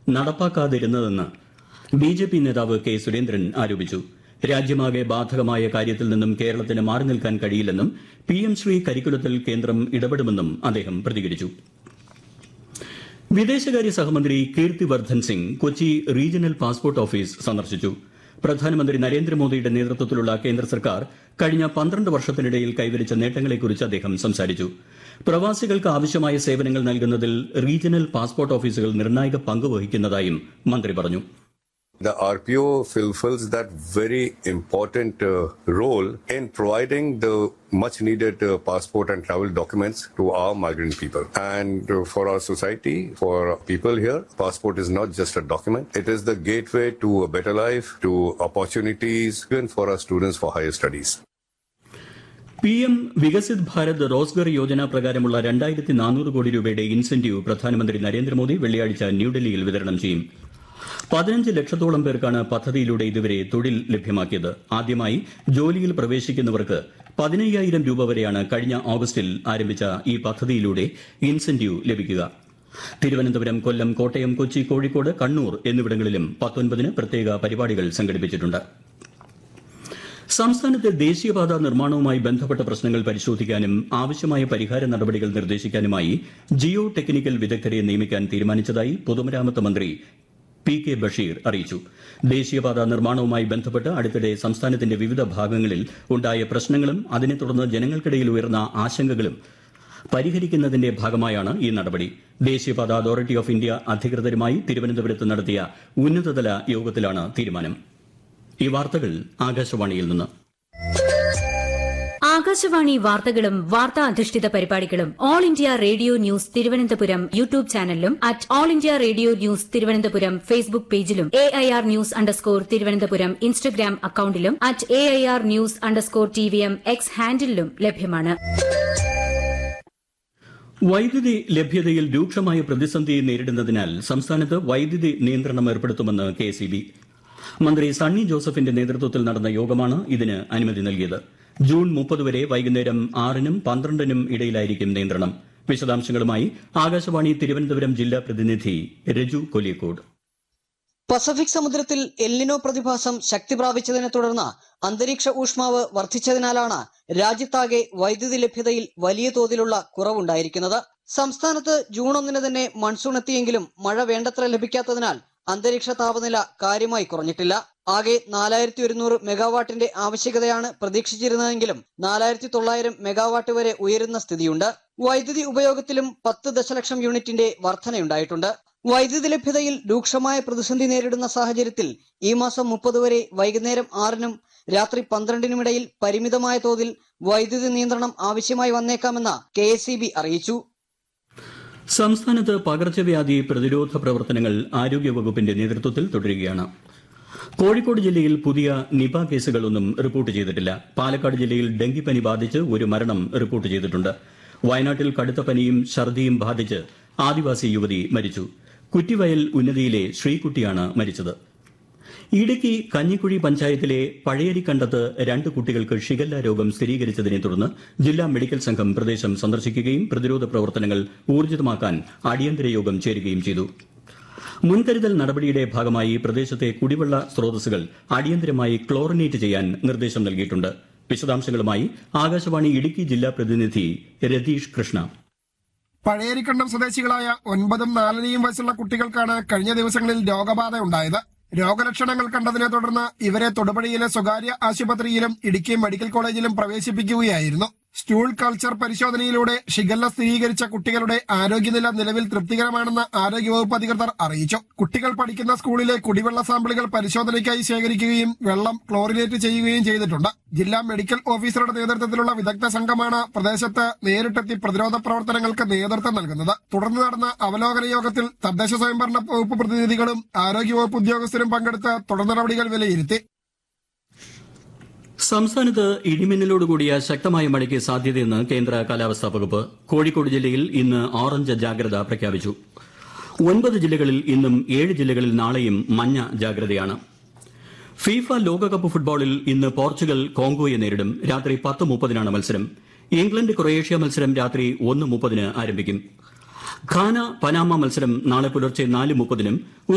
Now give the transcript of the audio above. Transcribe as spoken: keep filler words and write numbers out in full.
നടപ്പാക്കാതിരുന്നതെന്ന് B J P നേതാവ് K Surendran ആരോപിച്ചു. രാജ്യമാകെ ബാധകമായ കാര്യത്തിൽ നിന്നും കേരളത്തിന് മാറി നിൽക്കാൻ കഴിയില്ലെന്നും പി എം ശ്രീ കരിക്കുലത്തിൽ കേന്ദ്രം ഇടപെടുമെന്നും അദ്ദേഹം പ്രതികരിച്ചു. വിദേശകാര്യ സഹമന്ത്രി Kirti Vardhan Singh Kochi regional passport office സന്ദർശിച്ചു. പ്രധാനമന്ത്രി നരേന്ദ്രമോദിയുടെ നേതൃത്വത്തിലുള്ള കേന്ദ്ര സർക്കാർ കഴിഞ്ഞ പന്ത്രണ്ട് വർഷത്തിനിടയിൽ കൈവരിച്ച നേട്ടങ്ങളെക്കുറിച്ച് അദ്ദേഹം സംസാരിച്ചു. പ്രവാസികൾക്ക് ആവശ്യമായ സേവനങ്ങൾ നൽകുന്നതിൽ റീജിയണൽ പാസ്പോർട്ട് ഓഫീസുകൾ നിർണായക പങ്ക് വഹിക്കുന്നതായും മന്ത്രി പറഞ്ഞു. The R P O fulfills that very important uh, role in providing the much needed uh, passport and travel documents to our migrant people. And uh, for our society, for people here, passport is not just a document. It is the gateway to a better life, to opportunities, even for our students for higher studies. P M Viksit Bharat Rozgar Yojana പ്രകാരമുള്ള രണ്ടായിരത്തി നാനൂറ് കോടി രൂപയുടെ incentive പ്രധാനമന്ത്രി നരേന്ദ്രമോദി വെള്ളിയാഴ്ച ന്യൂഡൽഹിയിൽ വിതരണം ചെയ്യും. പതിനഞ്ച് ലക്ഷത്തോളം പേർക്കാണ് പദ്ധതിയിലൂടെ ഇതുവരെ തൊഴിൽ ലഭ്യമാക്കിയത്. ആദ്യമായി ജോലിയിൽ പ്രവേശിക്കുന്നവർക്ക് പതിനയ്യായിരം രൂപ വരെയാണ് കഴിഞ്ഞ ഓഗസ്റ്റിൽ ആരംഭിച്ച ഈ പദ്ധതിയിലൂടെ ഇൻസെന്റീവ് ലഭിക്കുക. തിരുവനന്തപുരം, കൊല്ലം, കോട്ടയം, കൊച്ചി, കോഴിക്കോട്, കണ്ണൂർ എന്നിവിടങ്ങളിലും പത്തൊൻപതിന് പ്രത്യേക പരിപാടികൾ സംഘടിപ്പിച്ചിട്ടുണ്ട്. സംസ്ഥാനത്തെ ദേശീയപാത നിർമ്മാണവുമായി ബന്ധപ്പെട്ട പ്രശ്നങ്ങൾ പരിശോധിക്കാനും ആവശ്യമായ പരിഹാര നടപടികൾ നിർദ്ദേശിക്കാനുമായി ജിയോ ടെക്നിക്കൽ വിദഗ്ധരെ നിയമിക്കാൻ തീരുമാനിച്ചതായി പൊതുമരാമത്ത് മന്ത്രി പി കെ ബഷീർ അറിയിച്ചു. ദേശീയപാത നിർമ്മാണവുമായി ബന്ധപ്പെട്ട് അടുത്തിടെ സംസ്ഥാനത്തിന്റെ വിവിധ ഭാഗങ്ങളിൽ ഉണ്ടായ പ്രശ്നങ്ങളും അതിനെ തുടർന്ന് ജനങ്ങൾക്കിടയിൽ ഉയർന്ന ആശങ്കകളും പരിഹരിക്കുന്നതിന്റെ ഭാഗമായാണ് ഈ നടപടി. ദേശീയപാത അതോറിറ്റി ഓഫ് ഇന്ത്യ അധികൃതരുമായി തിരുവനന്തപുരത്ത് നടത്തിയ ഉന്നതതല യോഗത്തിലാണ് തീരുമാനം. ഈ വാർത്തകൾ ആകാശവാണിയിൽ നിന്ന്. ആകാശവാണി വാർത്തകളും വാർത്താ അധിഷ്ഠിത പരിപാടികളും all India radio news Thiruvananthapuram YouTube ചാനലിലും at all India radio news Thiruvananthapuram Facebook പേജിലും A I R news underscore Thiruvananthapuram Instagram അക്കൌണ്ടിലും at A I R news underscore T V M X ഹാൻഡിലും ലഭ്യമാണ്. വൈദ്യുതി ലഭ്യതയിൽ രൂക്ഷമായ പ്രതിസന്ധി നേരിടുന്നതിനാൽ സംസ്ഥാനത്ത് വൈദ്യുതി നിയന്ത്രണം ഏർപ്പെടുത്തുമെന്ന് കെ എസ് ഇ ബി. മന്ത്രി സണ്ണി ജോസഫിന്റെ നേതൃത്വത്തിൽ നടന്ന യോഗമാണ് ഇതിന് അനുമതി നൽകിയത്. ജൂൺ മുപ്പത് വരെ വൈകുന്നേരം ആറിനും പന്ത്രണ്ടിനും ഇടയിലായിരിക്കും നിയന്ത്രണം. വിശദാംശങ്ങളുമായി ആകാശവാണി തിരുവനന്തപുരം ജില്ലാ പ്രതിനിധി രജു കൊലിയക്കോട്. പസഫിക് സമുദ്രത്തിൽ എൽനിനോ പ്രതിഭാസം ശക്തി പ്രാപിച്ചതിനെ തുടർന്ന് അന്തരീക്ഷ ഊഷ്മാവ് വർദ്ധിച്ചതിനാലാണ് രാജ്യത്താകെ വൈദ്യുതി ലഭ്യതയിൽ വലിയ തോതിലുള്ള കുറവുണ്ടായിരിക്കുന്നത്. സംസ്ഥാനത്ത് ജൂൺ ഒന്നിന് തന്നെ മൺസൂൺ എത്തിയെങ്കിലും മഴ വേണ്ടത്ര ലഭിക്കാത്തതിനാൽ അന്തരീക്ഷ താപനില കാര്യമായി കുറഞ്ഞിട്ടില്ല. ആകെ നാലായിരത്തി ഒരുന്നൂറ് മെഗാവാട്ടിന്റെ ആവശ്യകതയാണ് പ്രതീക്ഷിച്ചിരുന്നതെങ്കിലും നാലായിരത്തി തൊള്ളായിരം മെഗാവാട്ട് വരെ ഉയരുന്ന സ്ഥിതിയുണ്ട്. വൈദ്യുതി ഉപയോഗത്തിലും പത്ത് ദശലക്ഷം യൂണിറ്റിന്റെ വർധനയുണ്ടായിട്ടുണ്ട്. വൈദ്യുതി ലഭ്യതയിൽ രൂക്ഷമായ പ്രതിസന്ധി നേരിടുന്ന സാഹചര്യത്തിൽ ഈ മാസം മുപ്പത് വരെ വൈകുന്നേരം ആറിനും രാത്രി പന്ത്രണ്ടിനുമിടയിൽ പരിമിതമായ തോതിൽ വൈദ്യുതി നിയന്ത്രണം ആവശ്യമായി വന്നേക്കാമെന്ന് കെ എസ് ഇ ബി അറിയിച്ചു. സംസ്ഥാനത്ത് പകർച്ചവ്യാധി പ്രതിരോധ പ്രവർത്തനങ്ങൾ ആരോഗ്യവകുപ്പിന്റെ നേതൃത്വത്തിൽ തുടരുകയാണ്. കോഴിക്കോട് ജില്ലയിൽ പുതിയ നിപ കേസുകളൊന്നും റിപ്പോർട്ട് ചെയ്തിട്ടില്ല. പാലക്കാട് ജില്ലയിൽ ഡെങ്കിപ്പനി ബാധിച്ച് ഒരു മരണം റിപ്പോർട്ട് ചെയ്തിട്ടുണ്ട്. വയനാട്ടിൽ കടുത്ത പനിയും ഛർദിയും ബാധിച്ച് ആദിവാസി യുവതി മരിച്ചു. കുറ്റിവയൽ ഉന്നതിയിലെ ശ്രീകുട്ടിയാണ് മരിച്ചത്. ഇടുക്കി കഞ്ഞിക്കുഴി പഞ്ചായത്തിലെ പഴയരിക്കണ്ടത്ത് രണ്ട് കുട്ടികൾക്ക് ഷിഗല്ല രോഗം സ്ഥിരീകരിച്ചതിനെ തുടർന്ന് ജില്ലാ മെഡിക്കൽ സംഘം പ്രദേശം സന്ദർശിക്കുകയും പ്രതിരോധ പ്രവർത്തനങ്ങൾ ഊർജിതമാക്കാൻ അടിയന്തര യോഗം ചേരുകയും ചെയ്തു. മുൻകരുതൽ നടപടിയുടെ ഭാഗമായി പ്രദേശത്തെ കുടിവെള്ള സ്രോതസ്സുകൾ അടിയന്തരമായി ക്ലോറിനേറ്റ് ചെയ്യാൻ നിർദ്ദേശം നൽകിയിട്ടുണ്ട്. വിശദാംശങ്ങളുമായി ആകാശവാണി ഇടുക്കി ജില്ലാ പ്രതിനിധി രതീഷ് കൃഷ്ണ. പഴയരിക്കണ്ടം സ്വദേശികളായ ഒൻപതും നാലരയും വയസ്സുള്ള കുട്ടികൾക്കാണ് കഴിഞ്ഞ ദിവസങ്ങളിൽ രോഗബാധ ഉണ്ടായത്. രോഗലക്ഷണങ്ങൾ കണ്ടതിനെ തുടർന്ന് ഇവരെ തൊടുപുഴയിലെ സ്വകാര്യ ആശുപത്രിയിലും ഇടുക്കി മെഡിക്കൽ കോളേജിലും പ്രവേശിപ്പിക്കുകയായിരുന്നു. സ്റ്റൂൾ കൾച്ചർ പരിശോധനയിലൂടെ ഷിഗല്ല സ്ഥിരീകരിച്ച കുട്ടികളുടെ ആരോഗ്യനില നിലവിൽ തൃപ്തികരമാണെന്ന് ആരോഗ്യവകുപ്പ് അധികൃതർ അറിയിച്ചു. കുട്ടികൾ പഠിക്കുന്ന സ്കൂളിലെ കുടിവെള്ള സാമ്പിളുകൾ പരിശോധനയ്ക്കായി ശേഖരിക്കുകയും വെള്ളം ക്ലോറിനേറ്റ് ചെയ്യുകയും ചെയ്തിട്ടുണ്ട്. ജില്ലാ മെഡിക്കൽ ഓഫീസറുടെ നേതൃത്വത്തിലുള്ള വിദഗ്ധ സംഘമാണ് പ്രദേശത്ത് നേരിട്ടെത്തി പ്രതിരോധ പ്രവർത്തനങ്ങൾക്ക് നേതൃത്വം നൽകുന്നത്. തുടർന്ന് നടന്ന അവലോകന യോഗത്തിൽ തദ്ദേശ സ്വയംഭരണ വകുപ്പ് പ്രതിനിധികളും ആരോഗ്യവകുപ്പ് ഉദ്യോഗസ്ഥരും പങ്കെടുത്ത് തുടർ നടപടികൾ വിലയിരുത്തി. സംസ്ഥാനത്ത് ഇടിമിന്നലോടുകൂടിയ ശക്തമായ മഴയ്ക്ക് സാധ്യതയെന്ന് കേന്ദ്ര കാലാവസ്ഥാ വകുപ്പ്. കോഴിക്കോട് ജില്ലയിൽ ഇന്ന് ഓറഞ്ച് ജാഗ്രത പ്രഖ്യാപിച്ചു. ഒൻപത് ജില്ലകളിൽ ഇന്നും ഏഴ് ജില്ലകളിൽ നാളെയും മഞ്ഞ ജാഗ്രതയാണ്. ഫിഫ ലോകകപ്പ് ഫുട്ബോളിൽ ഇന്ന് പോർച്ചുഗൽ കോങ്കോയെ നേരിടും. രാത്രി പത്ത് മുപ്പതിനാണ് മത്സരം. ഇംഗ്ലണ്ട് ക്രൊയേഷ്യ മത്സരം രാത്രി ഒന്ന് മുപ്പതിന് ആരംഭിക്കും. ഘാന പനാമ മത്സരം നാളെ പുലർച്ചെ നാല് മുപ്പതിനും